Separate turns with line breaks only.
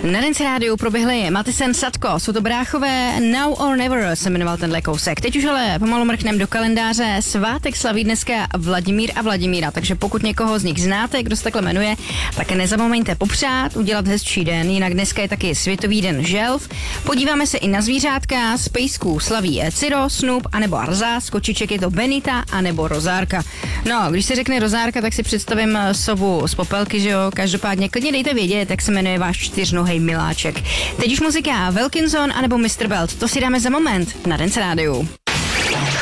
Na Dance Rádiu proběhly Matisen Sadko, jsou to bráchové, Now or Never se jmenoval tenhle kousek. Teď už ale pomalu mrknem do kalendáře, svátek slaví dneska Vladimír a Vladimíra, takže pokud někoho z nich znáte, kdo se takhle jmenuje, tak nezapomeňte popřát, udělat hezčí den, jinak dneska je taky Světový den želv. Podíváme se i na zvířátka, z pejsků slaví Ciro, Snoop anebo Arza, z kočiček je to Benita anebo Rozárka. No, když se řekne Rozárka, tak si představím sovu z Popelky, že jo, každopádně klidně dejte vědět, jak se jmenuje váš čtyřnohej miláček. Teď už muzika Wilkinson anebo Mr. Belt, to si dáme za moment na Dance Rádiu.